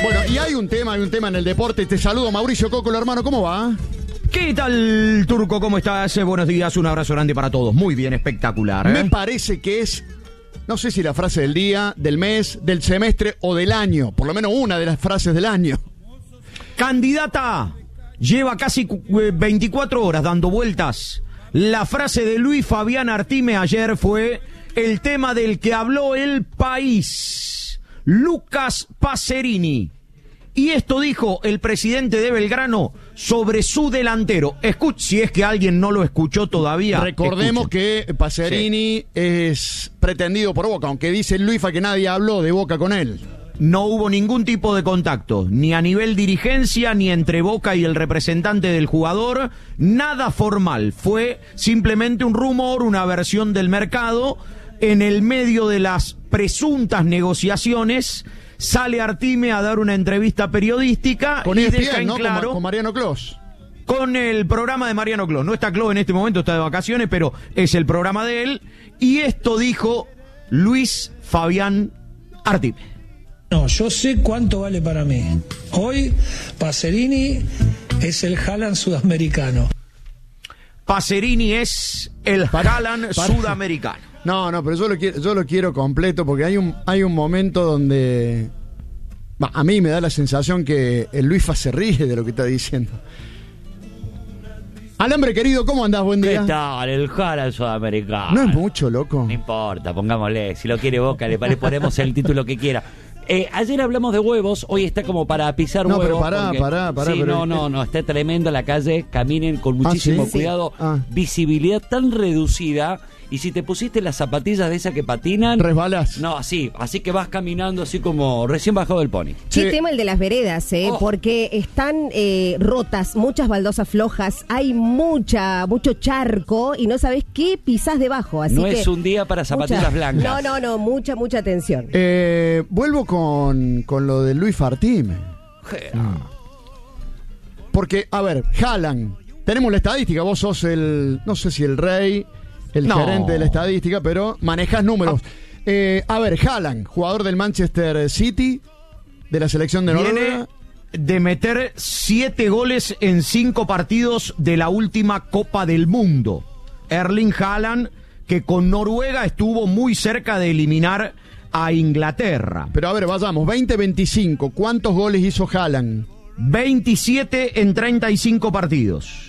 Bueno, y hay un tema en el deporte. Te saludo, Mauricio Cocolo, hermano, ¿cómo va? ¿Qué tal, Turco? ¿Cómo estás? Buenos días, un abrazo grande para todos. Muy bien, espectacular. Me parece que es, no sé si la frase del día, del mes, del semestre o del año. Por lo menos una de las frases del año. Candidata, lleva casi 24 horas dando vueltas. La frase de Luis Fabián Artime ayer fue el tema del que habló el país. Lucas Pacerini. Y esto dijo el presidente de Belgrano sobre su delantero. Si es que alguien no lo escuchó todavía. Recordemos que Pacerini es pretendido por Boca, aunque dice Luifa que nadie habló de Boca con él. No hubo ningún tipo de contacto, ni a nivel dirigencia, ni entre Boca y el representante del jugador. Nada formal. Fue simplemente un rumor, una versión del mercado. En el medio de las presuntas negociaciones, sale Artime a dar una entrevista periodística con y ESPN, deja en ¿no? claro Con Mariano Clos. Con el programa de Mariano Clos. No está Clos en este momento, está de vacaciones, pero es el programa de él. Y esto dijo Luis Fabián Artime. No, yo sé cuánto vale para mí. Hoy Pacerini es el Haaland sudamericano. Pacerini es el Haaland sudamericano. No, pero yo lo quiero completo porque hay un momento donde a mí me da la sensación que el Luisfa se ríe de lo que está diciendo. Alambre querido, ¿cómo andás? Buen día. ¿Qué tal? El Haaland sudamericano. No es mucho, loco. No importa, pongámosle. Si lo quiere Boca, le ponemos el título que quiera. Ayer hablamos de huevos, hoy está como para pisar huevos. No, pero pará. Sí, pero... no, está tremendo la calle, caminen con muchísimo cuidado. Visibilidad tan reducida, y si te pusiste las zapatillas de esas que patinan... Resbalás. No, así que vas caminando así como recién bajado del pony. Qué tema el de las veredas, porque están rotas, muchas baldosas flojas, hay mucho charco y no sabés qué pisás debajo. Así no que es un día para zapatillas blancas. No, mucha atención. Vuelvo con lo de Luis Artime. Porque, a ver, Haaland, tenemos la estadística, vos sos no sé si el rey, gerente de la estadística, pero manejás números. A ver, Haaland, jugador del Manchester City, de la selección de Noruega. Viene de meter 7 goles en 5 partidos de la última Copa del Mundo. Erling Haaland, que con Noruega estuvo muy cerca de eliminar a Inglaterra. Pero a ver, vayamos, 20-25, ¿cuántos goles hizo Haaland? 27 en 35 partidos.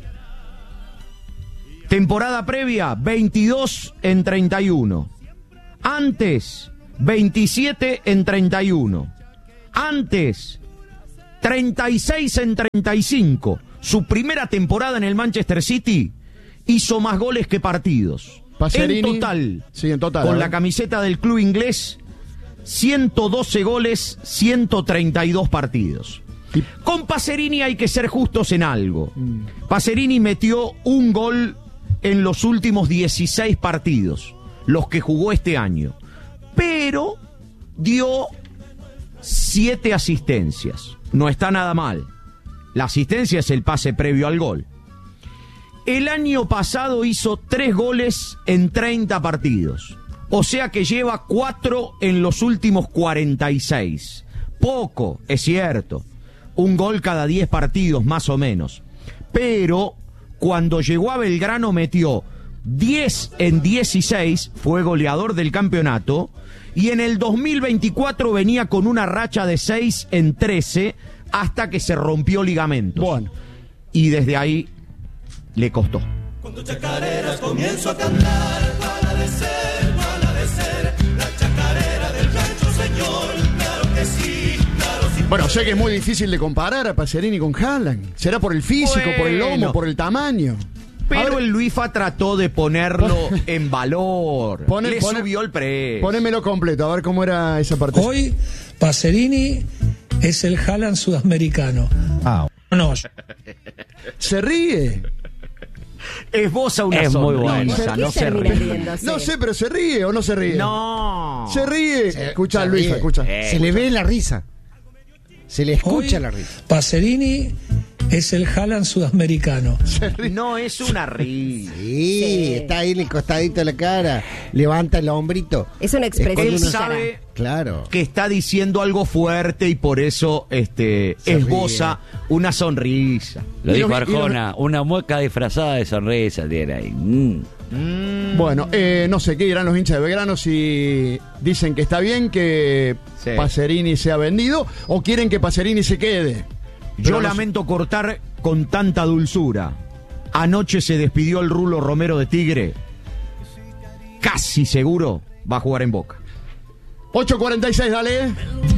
Temporada previa, 22 en 31. Antes, 27 en 31. Antes, 36 en 35. Su primera temporada en el Manchester City hizo más goles que partidos. Pacerini, en total, con la camiseta del club inglés, 112 goles, 132 partidos. Con Pacerini hay que ser justos en algo. Pacerini metió un gol en los últimos 16 partidos, los que jugó este año, pero dio 7 asistencias. No está nada mal. La asistencia es el pase previo al gol. El año pasado hizo 3 goles en 30 partidos. O sea que lleva 4 en los últimos 46. Poco, es cierto. Un gol cada 10 partidos, más o menos. Pero cuando llegó a Belgrano metió 10 en 16, fue goleador del campeonato. Y en el 2024 venía con una racha de 6 en 13 hasta que se rompió ligamentos. Bueno. Y desde ahí le costó. Cuando chacareras comienzo a cantar, para de ser la chacarera del rancho, señor. Claro que sí, claro sí. Bueno, sé que es muy difícil de comparar a Pacerini con Haaland. ¿Será por el físico, por el lomo, por el tamaño? Pero el Luifa trató de ponerlo en valor. Subió el precio. Ponémelo completo, a ver cómo era esa parte. Hoy Pacerini es el Haaland sudamericano. No. Se ríe. Esboza una es muy bueno. No se ríe. No sé, pero ¿se ríe o no se ríe? No. Se ríe. Escucha, Luisa, escucha. Se le ve la risa. Se le escucha la risa. Pacerini es el Haaland sudamericano. No es una risa. Sí, está ahí en el costadito de la cara, levanta el hombrito. Es una expresión. Él sabe claro que está diciendo algo fuerte y por eso esboza una sonrisa. Lo dijo Arjona, una mueca disfrazada de sonrisa tiene ahí. Bueno, no sé qué dirán los hinchas de Belgrano, si dicen que está bien que Pacerini sea vendido o quieren que Pacerini se quede. Yo lamento cortar con tanta dulzura. Anoche se despidió el Rulo Romero de Tigre. Casi seguro va a jugar en Boca. 8:46, dale.